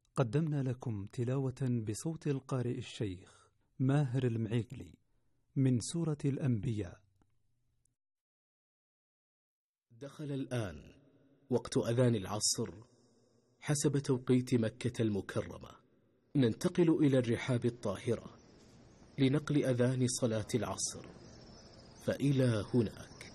قدمنا لكم تلاوة بصوت القارئ الشيخ ماهر المعيقلي من سورة الأنبياء. دخل الآن وقت أذان العصر حسب توقيت مكة المكرمة. ننتقل إلى الرحاب الطاهرة لنقل أذان صلاة العصر، فإلى هناك.